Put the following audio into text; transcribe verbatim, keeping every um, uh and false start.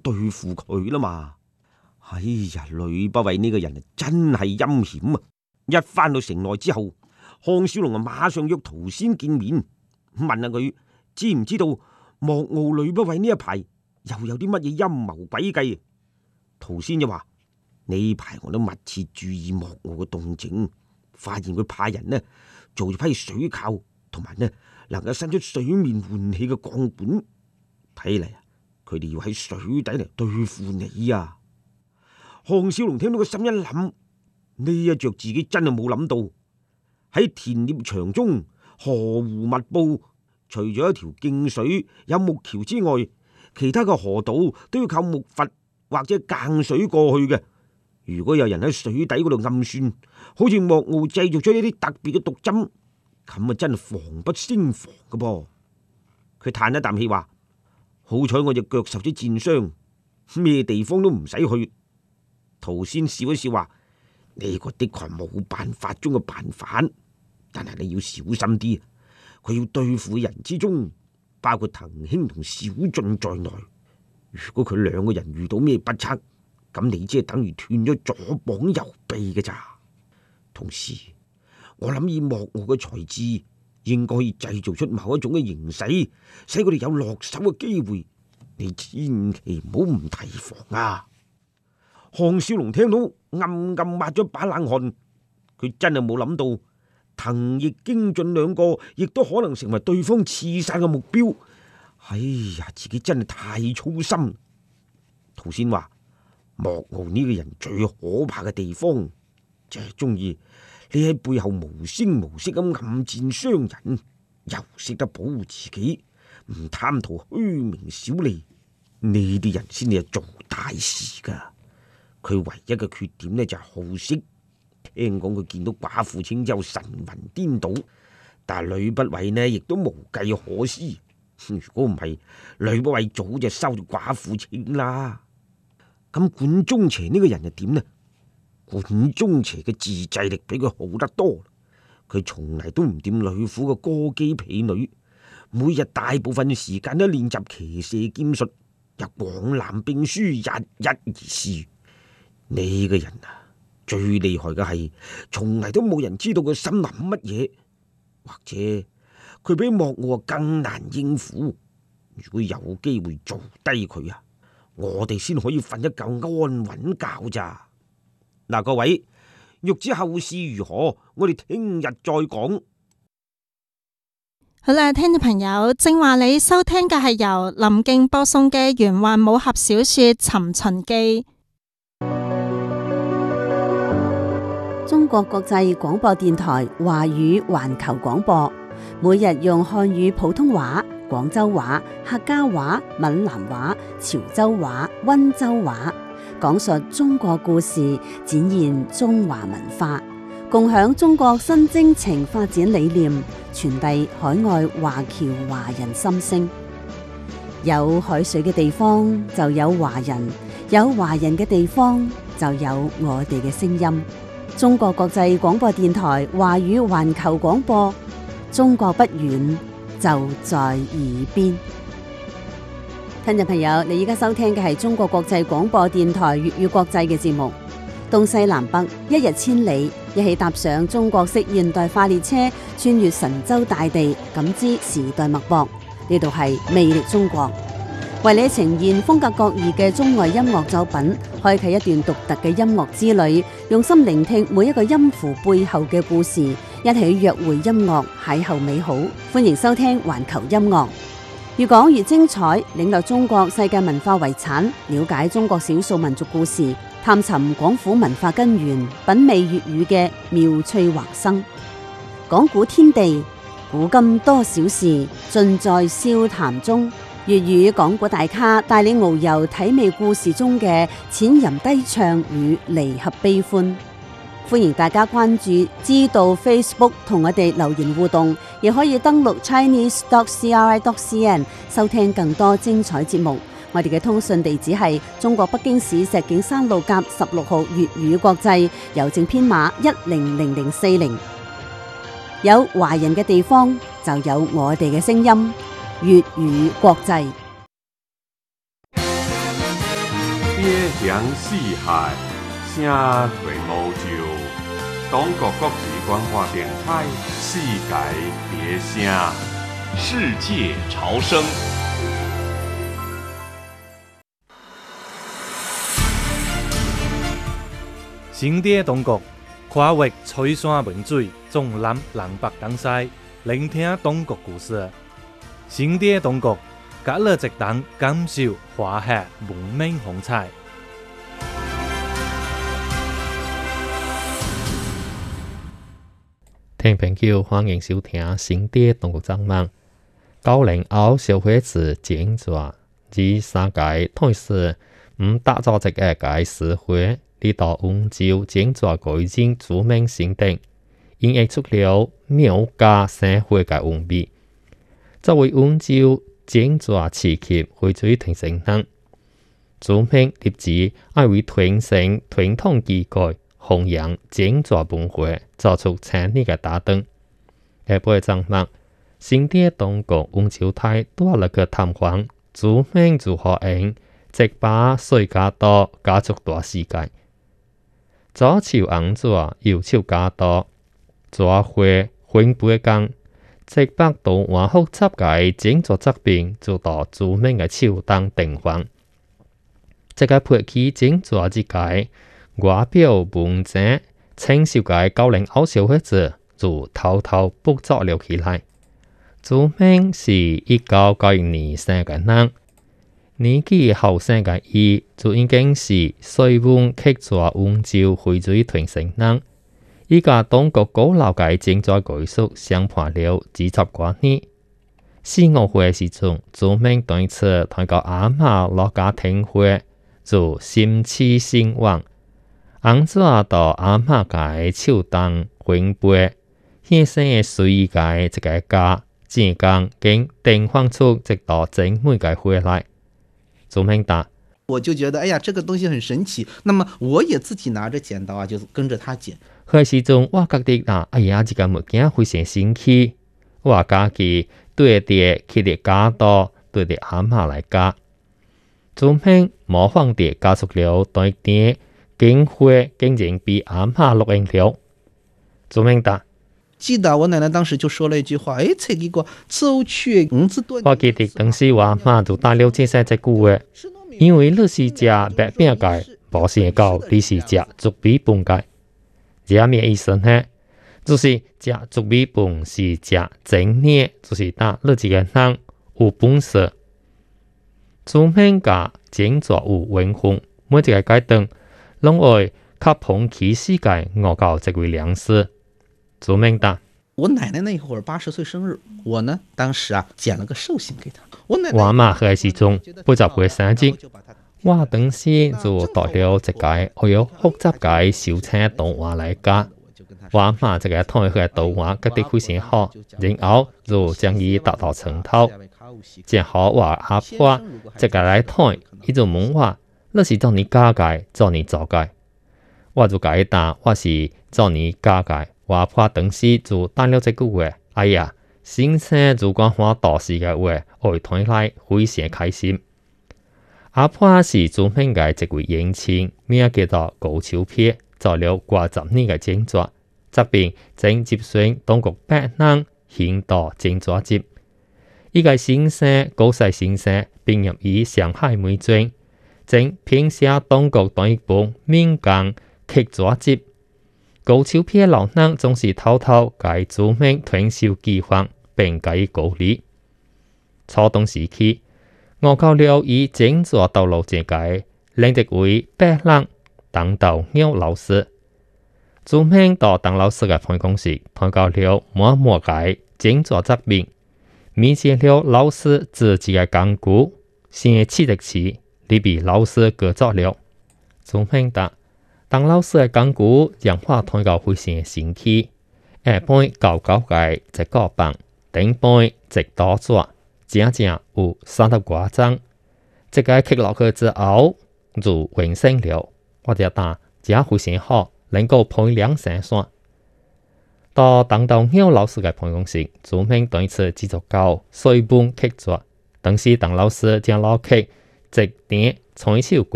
對付佢啦嘛。哎呀，呂不韋呢個人啊，真係陰險啊！一翻到城內之後，項少龍啊馬上約陶仙見面，問下佢知唔知道莫傲呂不韋呢一排又有啲乜嘢陰謀詭計。陶仙就話：呢排我都密切注意莫傲嘅動靜，發現佢派人呢做咗批水靠，同埋呢能夠伸出水面換氣嘅鋼管，睇嚟啊，佢哋要喺水底嚟對付你啊！項少龍聽到個心一諗，呢一着自己真係冇諗到，喺田獵場中河湖密布，除咗一條徑水有木橋之外，其他嘅河道都要靠木筏或者澗水過去嘅。如果有人喺水底嗰度暗算，好似莫傲製造出一啲特別嘅毒針，咁啊真係防不勝防㗎噃。佢嘆一啖氣話：好彩我隻腳受咗箭傷，咩地方都唔使去。陶仙笑一笑話：呢個的確係冇辦法中嘅辦法，但係你要小心啲。佢要對付嘅人之中，包括滕兄同小晉在內。如果佢兩個人遇到咩不測，咁你只係等於斷咗左膀右臂嘅咋。同時，我諗以莫傲嘅才智，應該可以製造出某一種嘅形勢，使佢哋有落手嘅機會。你千祈唔好唔提防啊！項少龍聽到暗暗抹咗把冷汗，佢真係冇諗到滕毅、荊晉兩個亦都可能成為對方刺殺嘅目標。哎呀，自己真係太粗心。陶仙話：莫傲呢個人最可怕嘅地方就係中意你喺背後無聲無息咁暗箭傷人，又識得保護自己，唔貪圖虛名小利。呢啲人先至係做大事噶。佢唯一嘅缺點呢，就係好色，聽講佢見到寡婦青之後神魂顛倒，但係呂不韋呢亦都無計可施。如果唔係，呂不韋早就收咗寡婦青啦。咁管中邪呢個人又點呢？管中邪嘅自制力比佢好得多，佢從嚟都唔掂呂府嘅歌姬婢女，每日大部分時間都練習騎射劍術，又廣攬兵書，日日而事。呢個人啊，最厲害嘅係，從嚟都冇人知道佢心諗乜嘢，或者佢比莫傲更難應付。如果有機會做低佢啊，我哋先可以瞓一覺安穩覺咋。嗱，各位欲知後事如何，我哋聽日再講。 好啦，聽眾朋友，正話你收聽嘅係由林敬播送嘅玄幻武俠小說《尋秦記》。 中國國際廣播電台華語環球廣播，每日用漢語普通話、廣州話、客家話、閩南話、潮州話、溫州話，講述中國故事，展現中華文化，共享中國新征程發展理念，傳遞海外華僑華人心聲。有海水嘅地方就有華人，有華人嘅地方就有我哋嘅聲音。中國國際廣播電台華語環球廣播，中國不遠，就在耳邊。聽眾朋友，你而家收聽嘅係中國國際廣播電台粵語國際嘅節目。東西南北，一日千里，一起踏上中國式現代化列車，穿越神州大地，感知時代脈搏。呢度係魅力中國，為你呈現風格各異嘅中外音樂作品，開啟一段獨特嘅音樂之旅，用心聆聽每一個音符背後嘅故事，一起約會音樂，邂逅美好。歡迎收聽環球音樂，越講越精彩，領略中國世界文化遺產，了解中國少數民族故事，探尋廣府文化根源，品味粵語嘅妙趣橫生。講古天地，古今多少事，盡在笑談中。粵語講古大咖帶你遨遊體味故事中嘅淺吟低唱與離合悲歡。歡迎大家關注知道 Facebook 同我哋留言互動，亦可以登錄 chinese dot c r i dot c n 收聽更多精彩節目。我哋嘅通訊地址係中國北京市石景山路甲十六號粵語國際，郵政編碼一零零零四零。有華人嘅地方就有我哋嘅聲音，粵語國際。 别乡四海，声退无就。中国国际关华电台，世界别声， 世界潮声。 新地中国跨越吹山文水，纵览南北东西，聆听中国故事。新地中国，隔了一档感受华夏文明风采。 聽眾朋友，歡迎收聽新地中國節目。九零後小伙子講座第三屆台視唔打造一個介紹會。呢度溫州講座改進著名性定，演繹出了苗家社會嘅文味。作為溫州講座詞曲會最傳承人，著名立志愛為傳承傳統技藝，弘揚講座文化，做出產業嘅打燈。下晡節目，新地中國溫州台多了個探訪，著名如何應一把水加多家族大世界。左手紅紙，右手加多，紙花分杯工，一百多萬複雜嘅整作作品，做到著名嘅手動電風。這個配器整作之界，外表文靜，清秀嘅九零後小伙子就偷偷捕捉了起來。著名是一九九一年生嘅人。年紀後生嘅伊，就已經是水文客座溫州會最傳承人。依家中國古老嘅整作藝術相伴了幾十多年。四五歲時陣，著名對此同個阿媽落家庭會，就心馳神往。紅紙到阿媽嘅手動分杯，現生嘅隨意嘅一個家，正講經定放出一道精美嘅回來。著名打， 我就覺得，哎呀，這個東西很神奇。那麼我也自己拿着剪刀啊，就跟着他剪。 開始中，我覺得啊，哎呀，這個物件非常神奇。我家己對啲佢哋加多，對啲阿媽來加。著名模仿啲加速了對啲經會竟然比阿媽錄音了。著名打。 記得我奶奶當時就說了一句話，誒，這幾個走去五子多。 我記得當時我阿媽就打了這些隻句話，因為你是食白餅嘅，無是講你是食竹米飯嘅。這咩意思呢？就是食竹米飯是食整嘢，就是打你這個人有本事。著名嘅整作有文風，每一個階段攏會較捧起世界我教這位良師。著名打， 我奶奶那會兒八十歲生日，我呢當時啊剪了個壽星給她。我奶奶我阿媽喺時鐘不十歲生日，我當時就帶了一個好有複雜嘅小車動畫來家。我阿媽這個台嘅動畫覺得非常好，然後就將伊達到成套。正好我阿婆這個來台，伊就問我，你是做你家嘅，做你做嘅？我就解答，我是做你家嘅。我阿婆當時就打了這句話，哎呀，先生如果我大事嘅話，我聽來非常開心。阿婆是著名嘅一位演員，名叫做高秋撇，做了過十年嘅整作，這邊正接選中國百人現代整作節。依個先生高世先生並入於上海美專，正編寫中國第一部民間劇作節。高秋撇老人總是偷偷改著名傳授技法，並加以鼓勵。初中時期，我教了以整作道路這個，另一位白人鄧道鳥老師。著名到鄧老師嘅辦公室，他教了某某個整作作品，面見了老師自己嘅工具，先起的詞，你比老師過作了。著名的當老師嘅工具讓我睇到非常神奇，下半高高嘅一個棒，頂半一刀紙，整整有三十多張。這個刻落去之後就完成了。我覺得這非常好，能夠配兩成線。到鄧道鳥老師嘅辦公室，著名對此製作到水本刻作，當時鄧老師將老刻直點採收